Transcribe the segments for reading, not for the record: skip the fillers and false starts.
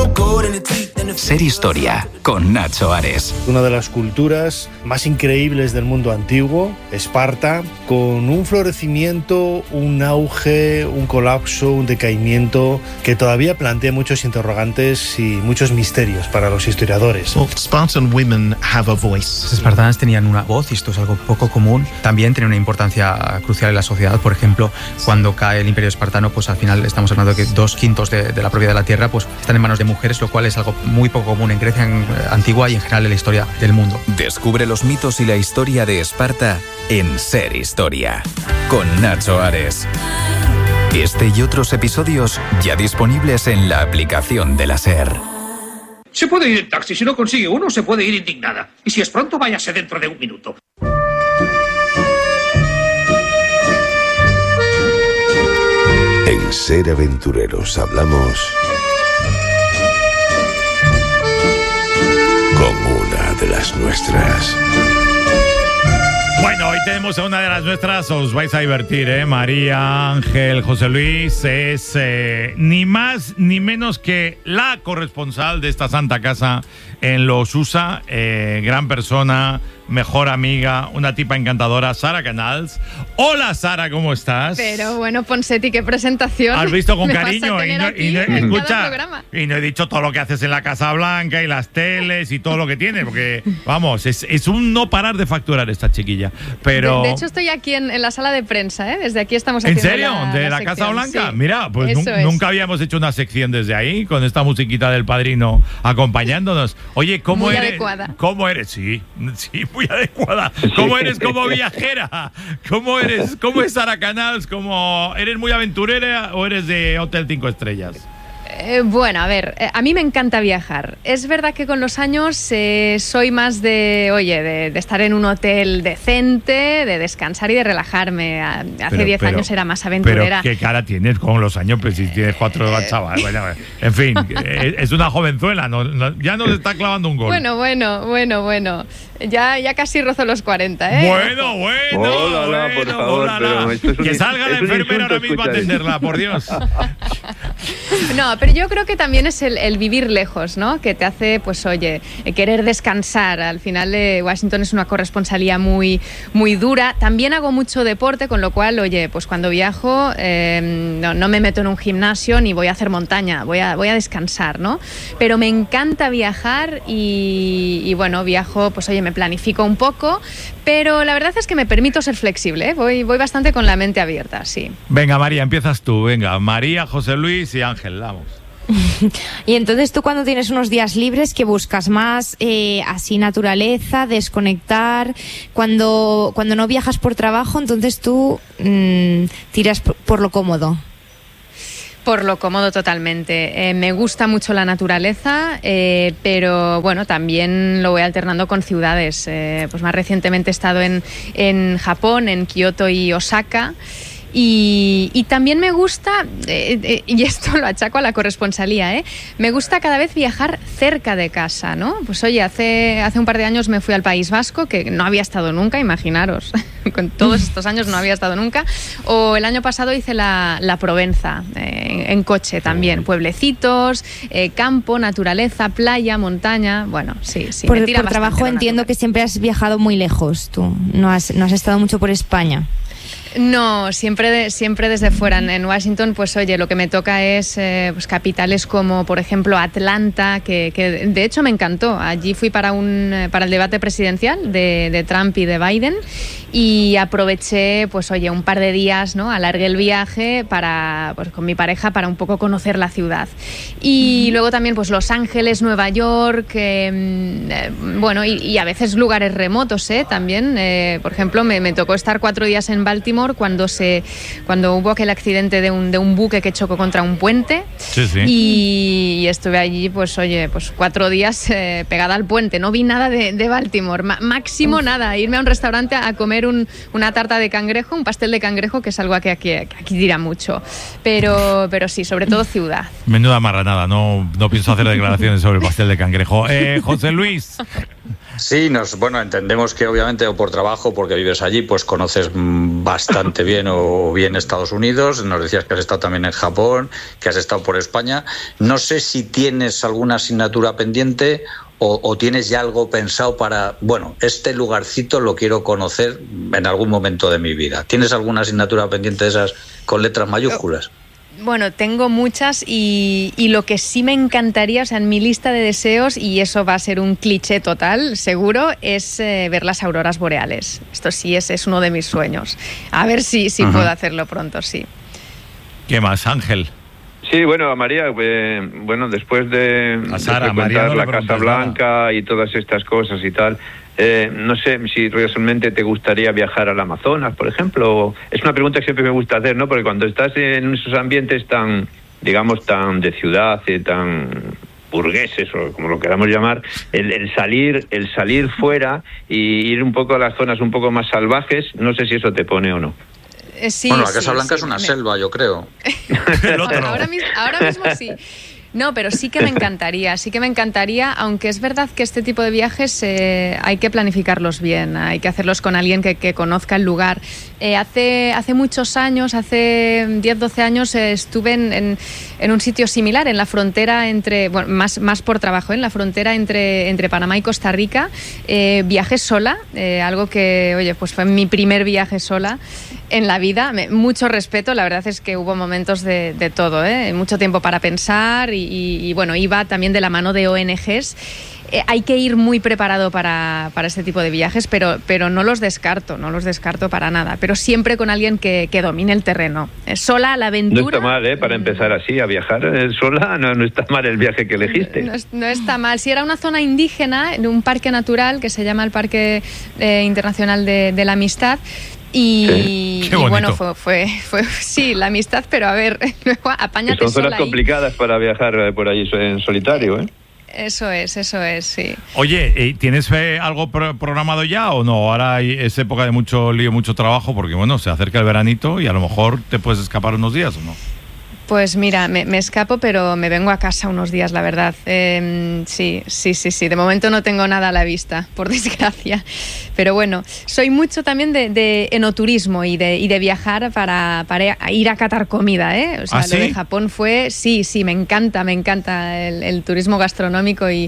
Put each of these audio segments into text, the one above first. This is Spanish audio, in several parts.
Ser Historia, con Nacho Ares. Una de las culturas más increíbles del mundo antiguo, Esparta, con un florecimiento, un auge, un colapso, un decaimiento que todavía plantea muchos interrogantes y muchos misterios para los historiadores. Spartan women have a voice. Los espartanas tenían una voz, y esto es algo poco común. También tiene una importancia crucial en la sociedad. Por ejemplo, cuando cae el Imperio Espartano, pues al final estamos hablando de que 2/5 de la propiedad de la tierra pues están en manos de mujeres, lo cual es algo muy poco común en Grecia antigua y en general en la historia del mundo. Descubre los mitos y la historia de Esparta en Ser Historia, con Nacho Ares. Este y otros episodios ya disponibles en la aplicación de la SER. Se puede ir en taxi, si no consigue uno se puede ir indignada. Y si es pronto, váyase dentro de un minuto. En Ser Aventureros hablamos con una de las nuestras. Bueno, hoy tenemos a una de las nuestras, os vais a divertir, ¿eh? María Ángel José Luis es ni más ni menos que la corresponsal de esta santa casa en Los USA, gran persona, mejor amiga, una tipa encantadora, Sara Canals. Hola Sara, ¿cómo estás? Pero bueno, Ponseti, qué presentación. Has visto con cariño escucha, y no he dicho todo lo que haces en la Casa Blanca y las teles y todo lo que tienes, porque vamos, es un no parar de facturar esta chiquilla. Pero de hecho estoy aquí en la sala de prensa, ¿eh? Desde aquí estamos haciendo. ¿En serio? ¿De la Casa Blanca? Sí. Mira, pues nunca habíamos hecho una sección desde ahí, con esta musiquita del Padrino acompañándonos. Oye, ¿cómo muy eres? Adecuada. ¿Cómo eres? Sí, muy adecuada. ¿Cómo eres como viajera? ¿Cómo eres? ¿Cómo es Sara Canals? ¿Eres muy aventurera o eres de Hotel 5 estrellas? Bueno, a ver, a mí me encanta viajar. Es verdad que con los años soy más de estar en un hotel decente, de descansar y de relajarme. Hace 10 años era más aventurera. Pero ¿qué cara tienes con los años? Pues si tienes 4 chaval. Bueno, en fin, es una jovenzuela, ya nos está clavando un gol. Bueno. Ya casi rozo los 40, ¿eh? Bueno. Hola, por favor. Pero que salga la enfermera ahora mismo a atenderla, por Dios. No, pero yo creo que también es el vivir lejos, ¿no? Que te hace, pues oye, querer descansar. Al final Washington es una corresponsalía muy, muy dura. También hago mucho deporte, con lo cual, oye, pues cuando viajo no me meto en un gimnasio ni voy a hacer montaña, voy a descansar, ¿no? Pero me encanta viajar y bueno, viajo, pues oye, me planifico un poco, pero la verdad es que me permito ser flexible, ¿eh? Voy bastante con la mente abierta, sí. Venga, María, empiezas tú. Venga, María, José Luis y Ángel, vamos. Y entonces tú, cuando tienes unos días libres, ¿qué buscas? ¿Más así naturaleza, desconectar? Cuando no viajas por trabajo, entonces tú tiras por lo cómodo. Por lo cómodo, totalmente. Me gusta mucho la naturaleza, pero bueno, también lo voy alternando con ciudades. Pues más recientemente he estado en Japón, en Kioto y Osaka. Y también me gusta, y esto lo achaco a la corresponsalía, me gusta cada vez viajar cerca de casa, ¿no? Pues oye, hace un par de años me fui al País Vasco, que no había estado nunca, imaginaros, con todos estos años no había estado nunca, o el año pasado hice la Provenza, en coche también, pueblecitos, campo, naturaleza, playa, montaña, bueno, sí. Por trabajo entiendo que siempre has viajado muy lejos, tú, no has estado mucho por España. No, siempre desde fuera. En Washington, pues oye, lo que me toca es pues capitales como, por ejemplo, Atlanta, que de hecho me encantó. Allí fui para el debate presidencial de Trump y de Biden, y aproveché, pues oye, un par de días, ¿no? Alargué el viaje pues con mi pareja para un poco conocer la ciudad. Y luego también, pues Los Ángeles, Nueva York, bueno, y a veces lugares remotos, también. Por ejemplo, me tocó estar 4 días en Baltimore cuando hubo aquel accidente de un buque que chocó contra un puente. Sí. Y estuve allí, pues oye, pues 4 días pegada al puente. No vi nada de Baltimore, máximo nada. Irme a un restaurante a comer una tarta de cangrejo, un pastel de cangrejo, que es algo que aquí tira mucho. Pero sí, sobre todo ciudad. Menuda marranada, no pienso hacer declaraciones sobre el pastel de cangrejo. José Luis. Sí, entendemos que obviamente o por trabajo, porque vives allí, pues conoces bastante bien o bien Estados Unidos. Nos decías que has estado también en Japón, que has estado por España. No sé si tienes alguna asignatura pendiente o tienes ya algo pensado para, este lugarcito lo quiero conocer en algún momento de mi vida. ¿Tienes alguna asignatura pendiente de esas con letras mayúsculas? Bueno, tengo muchas y lo que sí me encantaría, o sea, en mi lista de deseos, y eso va a ser un cliché total, seguro, es ver las auroras boreales. Esto sí es uno de mis sueños. A ver si puedo hacerlo pronto, sí. ¿Qué más, Ángel? Sí, María, después de frecuentar la Casa Blanca y todas estas cosas y tal, no sé si realmente te gustaría viajar al Amazonas, por ejemplo. Es una pregunta que siempre me gusta hacer, ¿no? Porque cuando estás en esos ambientes tan de ciudad y tan burgueses, o como lo queramos llamar, el salir fuera y ir un poco a las zonas un poco más salvajes, no sé si eso te pone o no. Sí, la Casa Blanca es una selva, yo creo. Ahora mismo sí. No, pero sí que me encantaría, aunque es verdad que este tipo de viajes hay que planificarlos bien, hay que hacerlos con alguien que conozca el lugar. Hace muchos años, hace 10, 12 años, estuve en un sitio similar, en la frontera más por trabajo, en la frontera entre Panamá y Costa Rica. Viajé sola, algo que, pues fue mi primer viaje sola en la vida. Mucho respeto, la verdad es que hubo momentos de todo, mucho tiempo para pensar y iba también de la mano de ONGs. Hay que ir muy preparado para este tipo de viajes, pero no los descarto para nada, pero siempre con alguien que domine el terreno. Sola, la aventura... No está mal, para empezar así, a viajar sola, no está mal el viaje que elegiste. No está mal. Si era una zona indígena, en un parque natural que se llama el Parque Internacional de la Amistad, y fue sí, la amistad, pero a ver, luego apáñate sola. Son zonas complicadas para viajar por allí en solitario, ¿eh? Eso es, sí. Oye, ¿tienes algo programado ya o no? Ahora es época de mucho lío, mucho trabajo, porque se acerca el veranito y a lo mejor te puedes escapar unos días, ¿o no? Pues mira, me escapo, pero me vengo a casa unos días, la verdad. Sí. De momento no tengo nada a la vista, por desgracia. Pero bueno, soy mucho también de enoturismo y de viajar para ir a catar comida, ¿eh? O sea, ¿Ah, sí? Lo de Japón fue... Sí, me encanta el turismo gastronómico y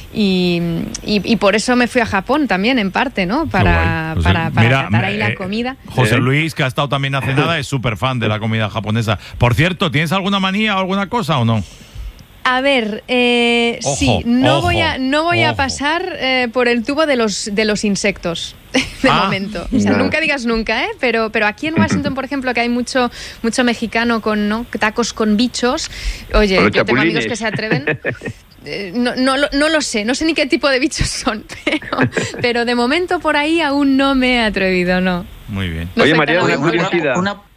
por eso me fui a Japón también, en parte, ¿no? Para catar ahí la comida. José Luis, que ha estado también hace nada, es súper fan de la comida japonesa. Por cierto, ¿tienes alguna manía o alguna cosa o no? A ver, sí, no voy a pasar por el tubo de los insectos de momento. O sea, nunca digas nunca, ¿eh? Pero aquí en Washington, por ejemplo, que hay mucho mexicano con tacos con bichos. Oye, yo tengo amigos que se atreven. No lo sé, no sé ni qué tipo de bichos son, pero de momento por ahí aún no me he atrevido, no. Muy bien. Oye, María, una curiosidad.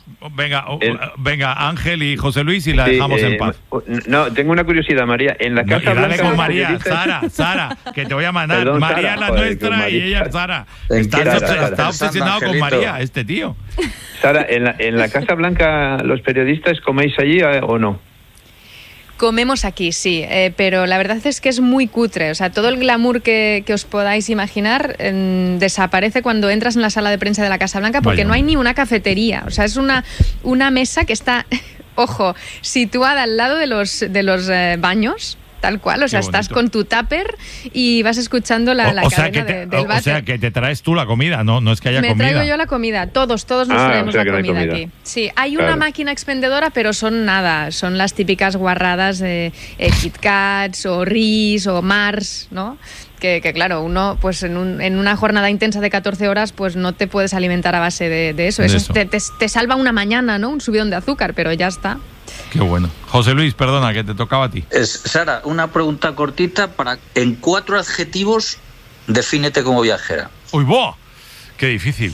Venga, Ángel y José Luis, y la dejamos en paz. No, tengo una curiosidad, María. En la Casa Blanca... Dale con María, Sara, que te voy a mandar. Perdón, María Sara, la nuestra y ella es Sara. Está obsesionado con María, este tío. Sara, en la Casa Blanca, ¿los periodistas coméis allí o no? Comemos aquí, sí, pero la verdad es que es muy cutre. O sea, todo el glamour que os podáis imaginar desaparece cuando entras en la sala de prensa de la Casa Blanca, porque no hay ni una cafetería. O sea, es una mesa que está, ojo, situada al lado de los baños. Tal cual, o sea, estás con tu tupper y vas escuchando la cadena del váter. O sea, que te traes tú la comida, no es que haya comida. Me traigo yo la comida, todos nos traemos la comida aquí. Sí, hay una máquina expendedora, pero son las típicas guarradas de Kit Kats o Ris o Mars, ¿no? Que claro, uno pues en una jornada intensa de 14 horas pues no te puedes alimentar a base de eso. Eso te salva una mañana, ¿no? Un subidón de azúcar, pero ya está. Qué bueno. José Luis, perdona, que te tocaba a ti. Sara, una pregunta cortita en 4 adjetivos, defínete como viajera. ¡Uy, boh! ¡Qué difícil!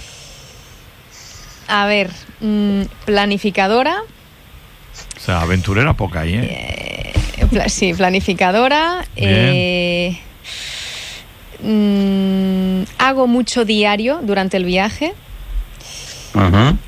A ver, planificadora. O sea, aventurera poca ahí, ¿eh? Sí, planificadora. Hago mucho diario durante el viaje. Uh-huh.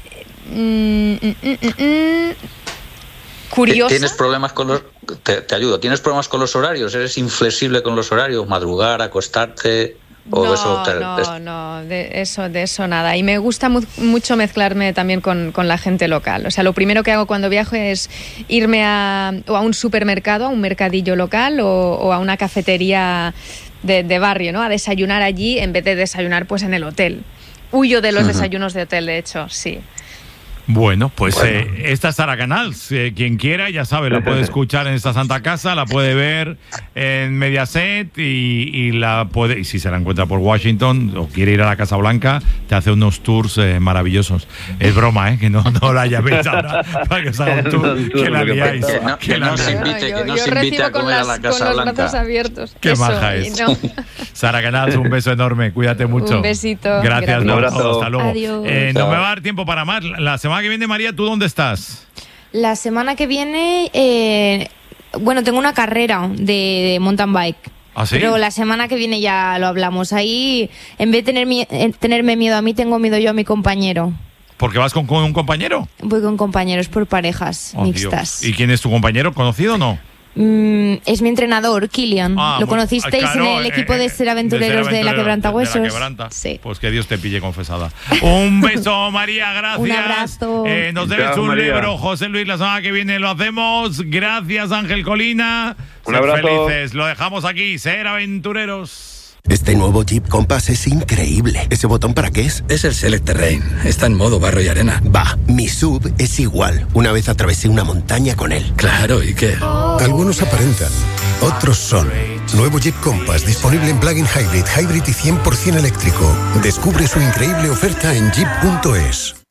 Curiosa. ¿Tienes problemas con los... Te ayudo. ¿Tienes problemas con los horarios? ¿Eres inflexible con los horarios? ¿Madrugar, acostarte, No, de eso nada. Y me gusta mucho mezclarme también con la gente local. O sea, lo primero que hago cuando viajo es irme a un supermercado, a un mercadillo local o a una cafetería de barrio, ¿no? A desayunar allí en vez de desayunar pues en el hotel. Huyo de los desayunos de hotel, de hecho, sí. Bueno, pues esta es Sara Canals. Quien quiera, ya sabe, la puede escuchar en esta Santa Casa, la puede ver en Mediaset y si se la encuentra por Washington o quiere ir a la Casa Blanca, te hace unos tours maravillosos. Es broma, que no la llaméis ahora para que os haga un tour, que la liáis. Que no se invite a comer a la Casa Blanca. Con los brazos abiertos. Qué maja es. No. Sara Canals, un beso enorme, cuídate mucho. Un besito. Gracias. Un abrazo. Hasta luego. Adiós. No me va a dar tiempo para más. La semana que viene, María, ¿tú dónde estás? La semana que viene, tengo una carrera de mountain bike. ¿Ah, sí? Pero la semana que viene ya lo hablamos. Ahí, en vez de tenerme miedo a mí, tengo miedo yo a mi compañero. ¿Porque vas con un compañero? Voy con compañeros por parejas mixtas. Dios. ¿Y quién es tu compañero? ¿Conocido o no? Es mi entrenador, Kilian. ¿Lo conocisteis en el equipo de Ser Aventureros de la Quebrantahuesos? Sí. Pues que Dios te pille confesada. Un beso, María, gracias. Un abrazo. Nos debes un libro, José Luis, la semana que viene lo hacemos. Gracias, Ángel Colina. Un abrazo. Felices. Lo dejamos aquí, Ser Aventureros. Este nuevo Jeep Compass es increíble. ¿Ese botón para qué es? Es el Select Terrain. Está en modo barro y arena. Va, mi SUV es igual. Una vez atravesé una montaña con él. Claro, ¿y qué? Algunos aparentan, otros son. Nuevo Jeep Compass disponible en plug-in hybrid y 100% eléctrico. Descubre su increíble oferta en jeep.es.